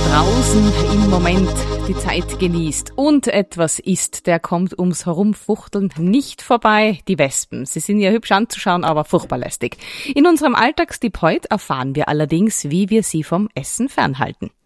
draußen im Moment die Zeit genießt und etwas isst, der kommt ums Herumfuchteln nicht vorbei. Die Wespen. Sie sind ja hübsch anzuschauen, aber furchtbar lästig. In unserem Alltagstipp heute erfahren wir allerdings, wie wir sie vom Essen fernhalten.